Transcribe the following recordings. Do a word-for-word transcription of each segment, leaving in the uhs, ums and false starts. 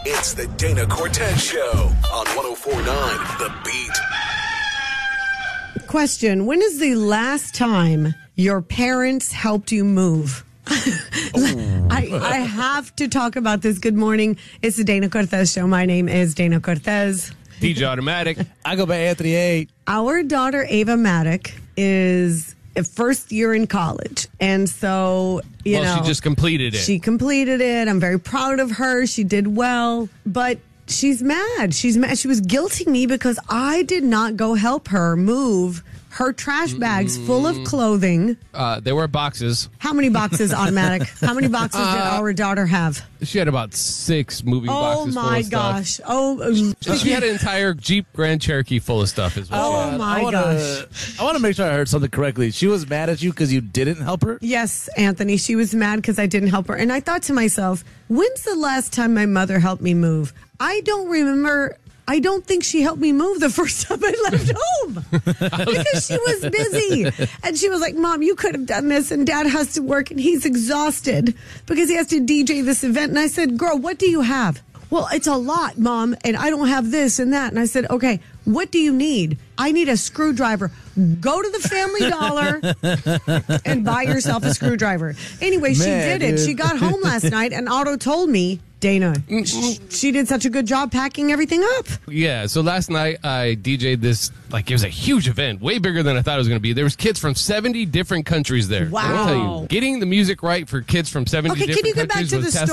It's the Dana Cortez Show on one oh four point nine The Beat. Question: when is the last time your parents helped you move? oh. I, I have to talk about this. Good morning. It's the Dana Cortez Show. My name is Dana Cortez. D J Automatic. I go by Anthony A. Our daughter, Ava Maddock, is first year in college. And so, you well, know. she just completed it. She completed it. I'm very proud of her. She did well. But she's mad. She's mad. She was guilting me because I did not go help her move her trash bags mm. full of clothing. Uh, they were boxes. How many boxes, Automatic? How many boxes uh, did our daughter have? She had about six moving oh boxes full my of gosh. stuff. Oh my She had an entire Jeep Grand Cherokee full of stuff as well. Oh, my I wanna, gosh. I want to make sure I heard something correctly. She was mad at you because you didn't help her? Yes, Anthony. She was mad because I didn't help her. And I thought to myself, when's the last time my mother helped me move? I don't remember. I don't think she helped me move the first time I left home because she was busy. And she was like, Mom, you could have done this. And Dad has to work and he's exhausted because he has to D J this event. And I said, girl, what do you have? Well, it's a lot, Mom, and I don't have this and that. And I said, okay, what do you need? I need a screwdriver. Go to the Family Dollar and buy yourself a screwdriver. Anyway, she Man, did it. dude. She got home last night and Otto told me, Dana, sh- she did such a good job packing everything up. Yeah, so last night I D J'd this, like it was a huge event, way bigger than I thought it was going to be. There was kids from seventy different countries there. Wow. Let me tell you, getting the music right for kids from seventy Okay, different can you get back countries to the was task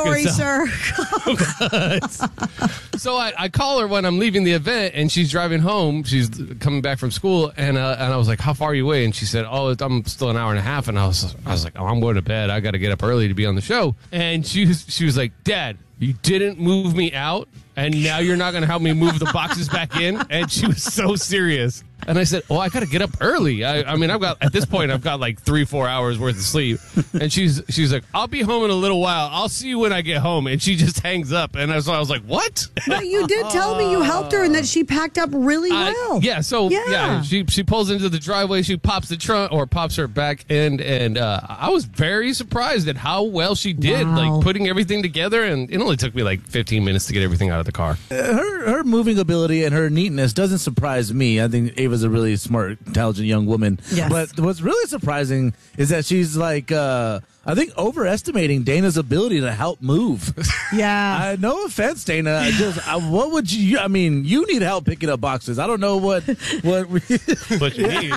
in story, itself. sir? So I, I call her when I'm leaving the event, and she's driving home. She's coming back from school, and uh, and I was like, "How far are you away?" And she said, "Oh, I'm still an hour and a half." And I was I was like, "Oh, I'm going to bed. I got to get up early to be on the show." And she was she was like, "Dad, you didn't move me out, and now you're not going to help me move the boxes back in?" And she was so serious. And I said, well, I got to get up early. I, I mean, I've got, at this point, I've got like three, four hours worth of sleep. And she's she's like, I'll be home in a little while. I'll see you when I get home. And she just hangs up. And so I was like, what? But you did tell me you helped her and that she packed up really well. Uh, yeah, so, yeah. yeah, she she pulls into the driveway. She pops the trunk or pops her back end. And uh, I was very surprised at how well she did, Wow. like putting everything together. And it only took me like fifteen minutes to get everything out of the car. Uh, her her moving ability and her neatness doesn't surprise me. I think Ava's a really smart, intelligent young woman. Yes. But what's really surprising is that she's like, uh, I think, overestimating Dana's ability to help move. Yeah. Uh, no offense, Dana. I just, uh, what would you? I mean, you need help picking up boxes. I don't know what what. We, What you need.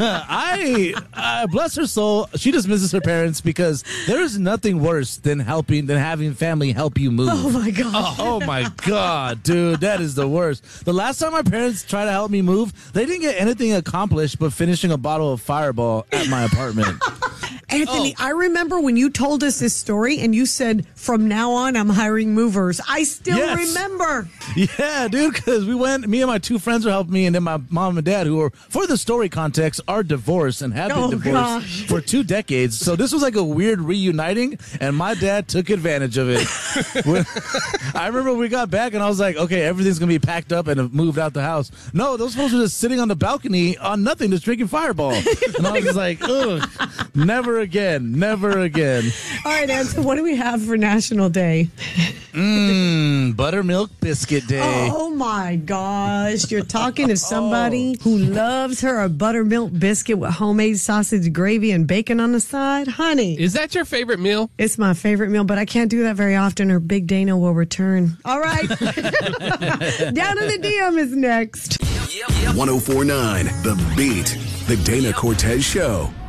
I uh, bless her soul. She just misses her parents because there is nothing worse than helping than having family help you move. Oh, my gosh. Oh my God, dude, that is the worst. The last time my parents tried to help me move, they didn't get anything accomplished but finishing a bottle of Fireball at my apartment. Anthony, oh. I remember when you told us this story and you said, from now on, I'm hiring movers. I still Yes. remember. Yeah, dude, because we went, me and my two friends were helping me, and then my mom and dad, who are, for the story context, are divorced and have been Oh, divorced gosh. for two decades. So this was like a weird reuniting, and my dad took advantage of it. When, I remember we got back, and I was like, okay, everything's going to be packed up and have moved out the house. No, those folks were just sitting on the balcony on nothing, just drinking Fireball. And I was just like, ugh, never again, never again. All right, Anthony, what do we have for National Day? Mmm, buttermilk biscuit day. Oh, my gosh. You're talking to somebody who loves her a buttermilk biscuit with homemade sausage gravy and bacon on the side. Honey, Is that your favorite meal? it's my favorite meal, but I can't do that very often or Big Dana will return. All right. Down to the D M is next. one oh four point nine The Beat. The Dana Cortez Show.